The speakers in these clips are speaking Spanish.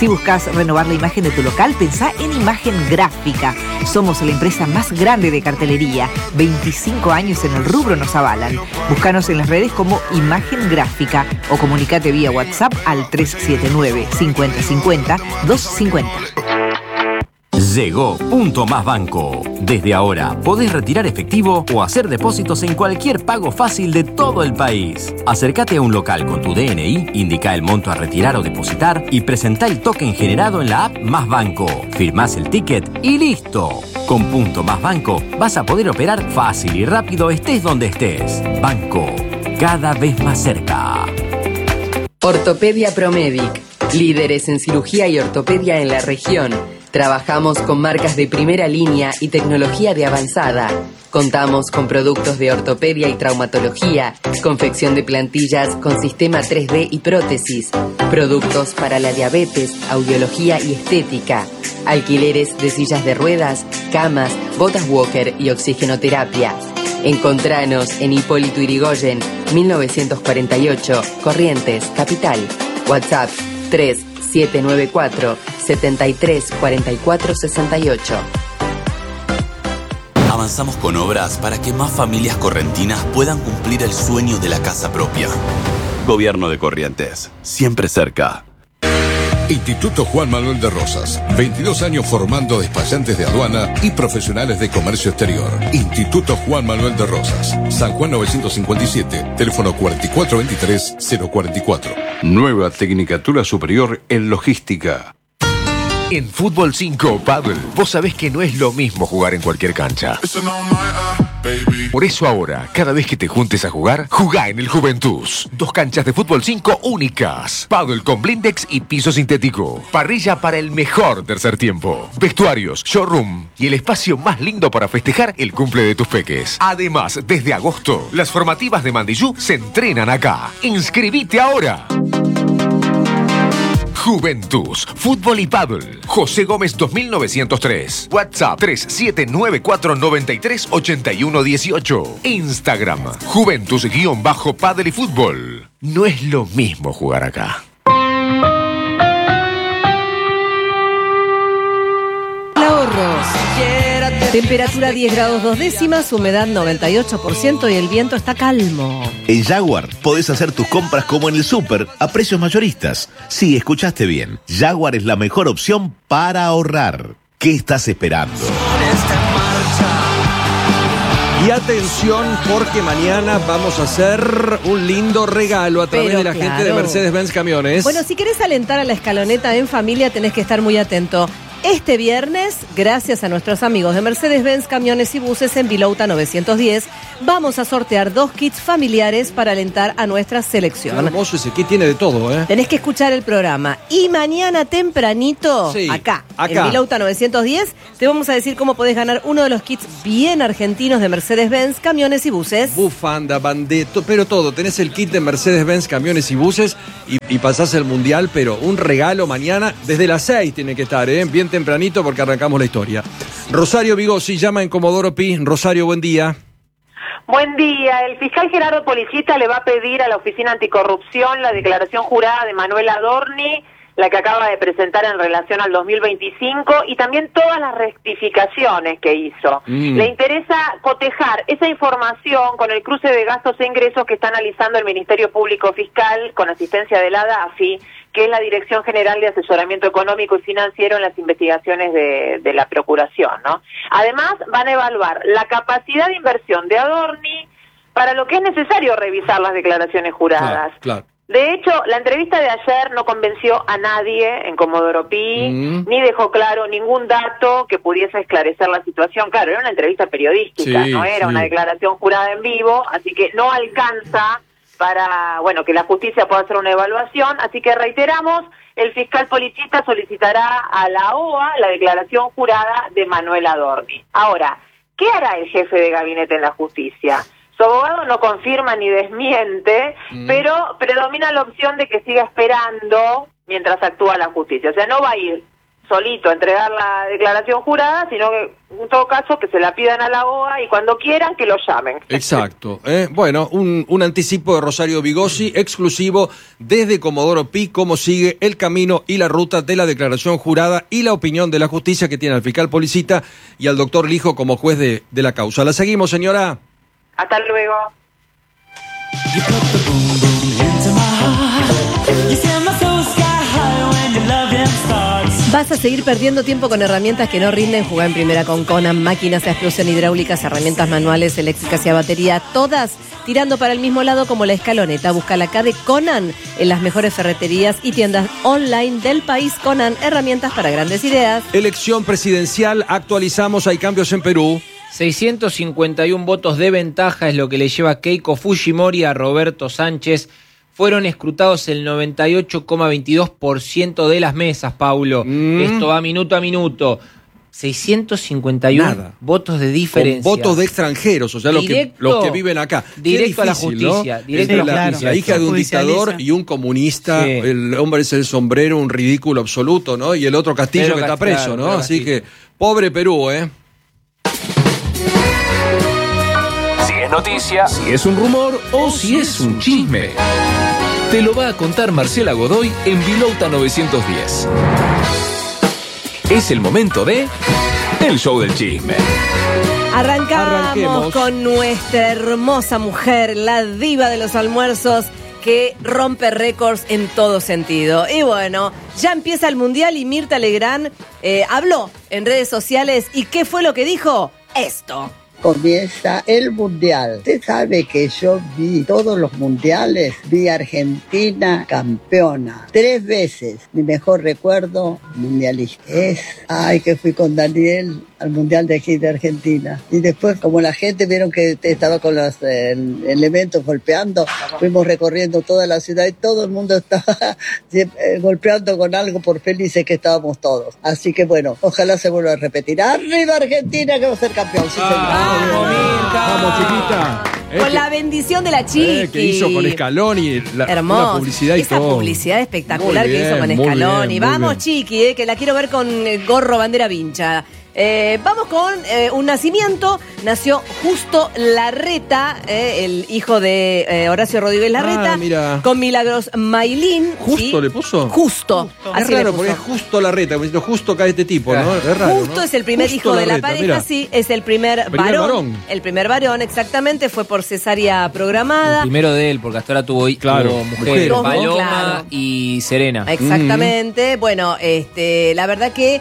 Si buscas renovar la imagen de tu local, pensá en Imagen Gráfica. Somos la empresa más grande de cartelería. 25 años en el rubro nos avalan. Búscanos en las redes como Imagen Gráfica o comunicate vía WhatsApp al 379 5050 250. Llegó Punto Más Banco. Desde ahora podés retirar efectivo o hacer depósitos en cualquier pago fácil de todo el país. Acércate a un local con tu DNI, indica el monto a retirar o depositar y presentá el token generado en la app Más Banco. Firmás el ticket y listo. Con Punto Más Banco vas a poder operar fácil y rápido estés donde estés. Banco, cada vez más cerca. Ortopedia Promedic. Líderes en cirugía y ortopedia en la región. Trabajamos con marcas de primera línea y tecnología de avanzada. Contamos con productos de ortopedia y traumatología, confección de plantillas con sistema 3D y prótesis, productos para la diabetes, audiología y estética, alquileres de sillas de ruedas, camas, botas walker y oxigenoterapia. Encontranos en Hipólito Yrigoyen, 1948, Corrientes, Capital. WhatsApp 3794 73 44 68. Avanzamos con obras para que más familias correntinas puedan cumplir el sueño de la casa propia. Gobierno de Corrientes, siempre cerca. Instituto Juan Manuel de Rosas, 22 años formando despachantes de aduana y profesionales de comercio exterior. Instituto Juan Manuel de Rosas, San Juan 957, teléfono 4423-044. Nueva Tecnicatura Superior en Logística. En Fútbol 5 Paddle, vos sabés que no es lo mismo jugar en cualquier cancha. Por eso ahora, cada vez que te juntes a jugar, jugá en el Juventus. 2 canchas de Fútbol 5 únicas. Paddle con blindex y piso sintético. Parrilla para el mejor tercer tiempo. Vestuarios, showroom y el espacio más lindo para festejar el cumple de tus peques. Además, desde agosto, las formativas de Mandillú se entrenan acá. ¡Inscribite ahora! Juventus, Fútbol y Paddle. José Gómez 2903. WhatsApp 3794938118. Instagram, Juventus_Paddle y Fútbol. No es lo mismo jugar acá. Ahorros. Temperatura 10 grados 2 décimas, humedad 98% y el viento está calmo. En Jaguar podés hacer tus compras como en el súper, a precios mayoristas. Sí, escuchaste bien. Jaguar es la mejor opción para ahorrar. ¿Qué estás esperando? Y atención, porque mañana vamos a hacer un lindo regalo a través de la gente de Mercedes-Benz Camiones. Bueno, si querés alentar a la escaloneta en familia, tenés que estar muy atento. Este viernes, gracias a nuestros amigos de Mercedes-Benz Camiones y Buses en Vilouta 910, vamos a sortear 2 kits familiares para alentar a nuestra selección. Qué hermoso ese kit, tiene de todo, ¿eh? Tenés que escuchar el programa. Y mañana tempranito, sí, acá, en Vilouta 910, te vamos a decir cómo podés ganar uno de los kits bien argentinos de Mercedes-Benz Camiones y Buses. Bufanda, bandeto, pero todo. Tenés el kit de Mercedes-Benz Camiones y Buses y pasás el mundial, pero un regalo mañana desde las 6 tiene que estar, ¿eh? Bien tempranito porque arrancamos la historia. Rosario Vigosi llama en Comodoro Pi. Rosario, buen día. Buen día. El fiscal Gerardo Policista le va a pedir a la Oficina Anticorrupción la declaración jurada de Manuel Adorni, la que acaba de presentar en relación al 2025, y también todas las rectificaciones que hizo. Le interesa cotejar esa información con el cruce de gastos e ingresos que está analizando el Ministerio Público Fiscal con asistencia de la DAFI, que es la Dirección General de Asesoramiento Económico y Financiero en las investigaciones de la Procuración, ¿no? Además, van a evaluar la capacidad de inversión de Adorni para lo que es necesario revisar las declaraciones juradas. Claro. De hecho, la entrevista de ayer no convenció a nadie en Comodoro Pi, ni dejó claro ningún dato que pudiese esclarecer la situación. Claro, era una entrevista periodística, no era una declaración jurada en vivo, así que no alcanza para, bueno, que la justicia pueda hacer una evaluación. Así que reiteramos, el fiscal Policista solicitará a la OA la declaración jurada de Manuel Adorni. Ahora, ¿qué hará el jefe de gabinete en la justicia? Su abogado no confirma ni desmiente, pero predomina la opción de que siga esperando mientras actúa la justicia. O sea, no va a ir solito entregar la declaración jurada, sino que en todo caso que se la pidan a la OA y cuando quieran que lo llamen. Exacto. Bueno, un anticipo de Rosario Bigosi, exclusivo desde Comodoro Pi, cómo sigue el camino y la ruta de la declaración jurada y la opinión de la justicia que tiene al fiscal Policita y al doctor Lijo como juez de la causa. La seguimos, señora. Hasta luego. ¿Vas a seguir perdiendo tiempo con herramientas que no rinden? Jugá en primera con Conan, máquinas a explosión hidráulicas, herramientas manuales, eléctricas y a batería, todas tirando para el mismo lado como la escaloneta. Busca la K de Conan en las mejores ferreterías y tiendas online del país. Conan, herramientas para grandes ideas. Elección presidencial, actualizamos, hay cambios en Perú. 651 votos de ventaja es lo que le lleva Keiko Fujimori a Roberto Sánchez. Fueron escrutados el 98,22% de las mesas, Paulo. Esto va minuto a minuto. 651 votos de diferencia. Con votos de extranjeros, o sea, los que viven acá. Directo a la justicia. ¿No? Directo a la justicia. La hija de un dictador y un comunista, el hombre es el sombrero, un ridículo absoluto, ¿no? Y el otro Castillo que está preso, ¿no? Así que, pobre Perú, Si es noticia, si es un rumor o si es un chisme. Te lo va a contar Marcela Godoy en Vilouta 910. Es el momento de El Show del Chisme. Arranquemos con nuestra hermosa mujer, la diva de los almuerzos, que rompe récords en todo sentido. Y bueno, ya empieza el Mundial y Mirta Legrand habló en redes sociales. ¿Y qué fue lo que dijo? Esto. Comienza el Mundial. Usted sabe que yo vi todos los mundiales, vi Argentina campeona 3 veces. Mi mejor recuerdo mundialista es, que fui con Daniel al Mundial de aquí de Argentina. Y después, como la gente vieron que estaba con los elementos golpeando, fuimos recorriendo toda la ciudad y todo el mundo estaba golpeando con algo por felices que estábamos todos. Así que bueno, ojalá se vuelva a repetir. ¡Arriba Argentina, que va a ser campeón! Sí, señor. Vamos, chiquita. Con la bendición de la Chiqui. Que hizo con Scaloni, la publicidad y esa todo. Esa publicidad espectacular Bien, que hizo con Scaloni. Vamos, Chiqui, que la quiero ver con gorro bandera vincha. Vamos con un nacimiento. Nació Justo Larreta, el hijo de Horacio Rodríguez Larreta, mira. con Milagros Mailín. ¿Justo le puso? Justo. Es raro porque es Justo Larreta, justo cae este tipo, ¿no? Es raro, Justo, ¿no? es el primer Justo hijo de la Larreta, pareja, mira. sí, es el primer varón. El primer varón, exactamente, fue por cesárea programada. El primero de él, porque hasta ahora tuvo mujeres, Paloma y Serena. Exactamente. Bueno, la verdad que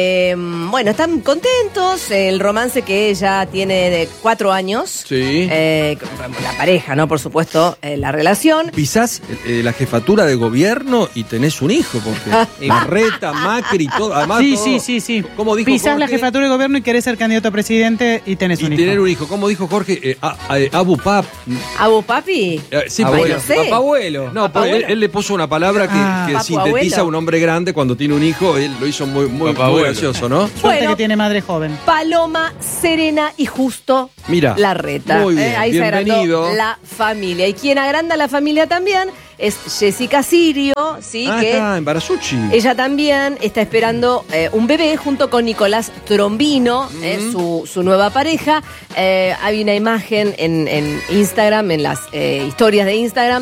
están contentos. El romance que ella tiene de 4 años. Sí. La pareja, ¿no? Por supuesto, la relación. Pisás la jefatura de gobierno y tenés un hijo, porque Larreta, Macri y todo. Además, Sí. ¿Cómo dijo Pisás Jorge? la jefatura de gobierno y querés ser candidato a presidente y tenés un hijo. Tener un hijo. ¿Cómo dijo Jorge? Abu Pap. ¿Abu Papi? Sí, Abuelo. No sé. Papá abuelo. No, porque él le puso una palabra que Papu sintetiza abuelo. a un hombre grande cuando tiene un hijo. Él lo hizo muy gracioso, ¿no? Suerte que tiene madre joven. Paloma, Serena y Justo Mira, Larreta. muy bien, Ahí se bienvenido. agrandó la familia. Y quien agranda la familia también es Jessica Sirio, ¿sí? Que está en Barasucci. ella también está esperando un bebé junto con Nicolás Trombino, su nueva pareja. Hay una imagen en Instagram, en las historias de Instagram,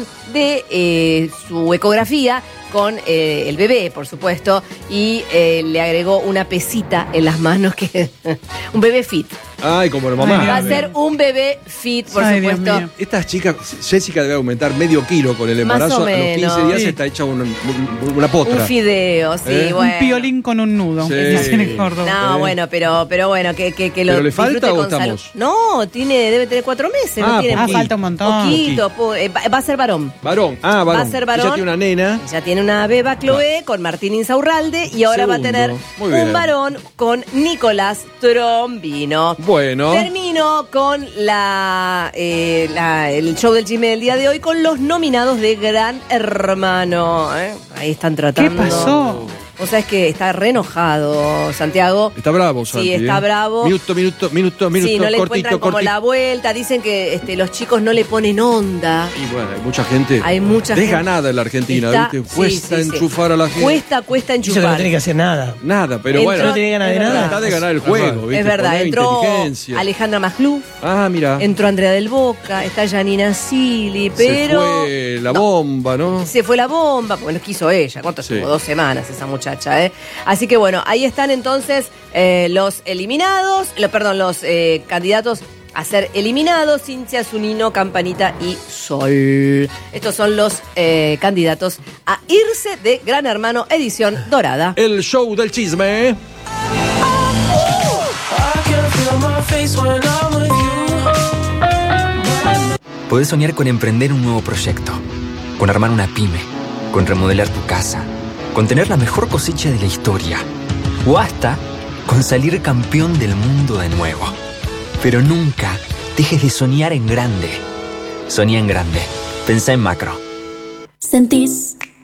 de su ecografía con el bebé, por supuesto, y le agregó una pesita en las manos, que un bebé fit. Ay, como la mamá. Va a ser un bebé fit, por Ay, Dios supuesto. mío. Esta chica, Jessica, debe aumentar medio kilo con el embarazo. Más o A los 15 menos. días Sí. está hecha una potra. Un fideo, sí, bueno. Un piolín con un nudo. Sí. Dicen en Córdoba. No, bueno, pero bueno, que lo ¿Pero le falta disfrute o con salud. estamos? No, debe tener 4 meses. No tiene poquito. falta un montón. Poquito. Va a ser varón. Varón. Varón. Va a ser varón. Ella tiene una nena. Ya tiene una beba Chloe con Martín Insaurralde y ahora va a tener Muy bien. un varón con Nicolás Trombino. Bueno. Termino con el show del chisme del día de hoy con los nominados de Gran Hermano. Ahí están tratando. ¿Qué pasó? Vos sabés que está re enojado, Santiago. Está bravo, Santi. Sí, está bravo. Minuto, Sí, no le cortito, encuentran como la vuelta. Dicen que los chicos no le ponen onda. Y bueno, hay mucha gente. Hay mucha desganada en la Argentina, ¿viste? Cuesta enchufar a la gente. Cuesta enchufar. Eso que no tiene que hacer nada. Nada, pero bueno. No tiene ganas de nada. Está de ganar el juego, ¿viste? Es verdad, Poner entró inteligencia. Alejandra Magluf. Ah, mira. Entró Andrea del Boca, está Janina Sili, pero. Se fue la bomba, ¿no? Se fue la bomba, porque no quiso ella. ¿Cuánto estuvo? 2 semanas esa muchacha, ¿eh? Así que bueno, ahí están entonces los eliminados, los candidatos a ser eliminados: Cintia, Zunino, Campanita y Sol. Estos son los candidatos a irse de Gran Hermano edición dorada. El show del chisme. Podés soñar con emprender un nuevo proyecto, con armar una pyme, con remodelar tu casa, con tener la mejor cosecha de la historia, o hasta con salir campeón del mundo de nuevo. Pero nunca dejes de soñar en grande. Soñá en grande. Pensá en macro. Sentís